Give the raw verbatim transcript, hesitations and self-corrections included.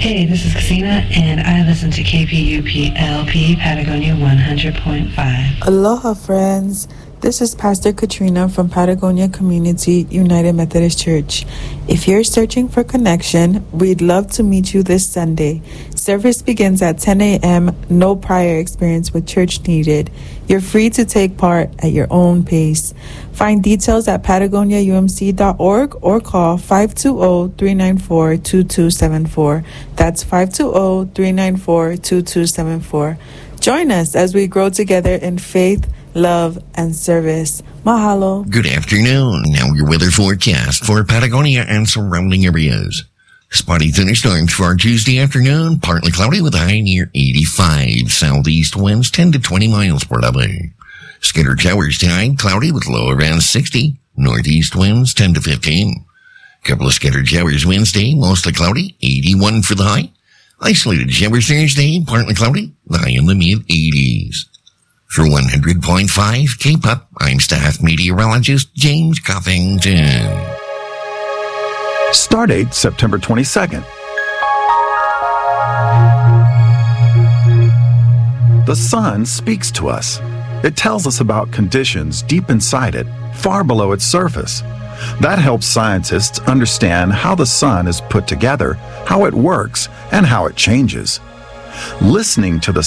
Hey, this is Christina, and I listen to K P U P L P Patagonia one hundred point five. Aloha, friends. This is Pastor Katrina from Patagonia Community United Methodist Church. If you're searching for connection, we'd love to meet you this Sunday. Service begins at ten a.m., no prior experience with church needed. You're free to take part at your own pace. Find details at patagonia u m c dot org or call five two zero, three nine four, two two seven four. That's five two zero, three nine four, two two seven four. Join us as we grow together in faith, love, and service. Mahalo. Good afternoon. Now your weather forecast for Patagonia and surrounding areas. Spotty thunderstorms for Tuesday afternoon. Partly cloudy with a high near eighty-five. Southeast winds ten to twenty miles per hour. Scattered showers tonight. Cloudy with low around sixty. Northeast winds ten to fifteen. Couple of scattered showers Wednesday. Mostly cloudy. eighty-one for the high. Isolated showers Thursday. Partly cloudy. The high in the mid eighties. For one hundred point five K-Pop, I'm staff meteorologist James Coffington. Stardate September twenty-second. The sun speaks to us. It tells us about conditions deep inside it, far below its surface. That helps scientists understand how the sun is put together, how it works, and how it changes. Listening to the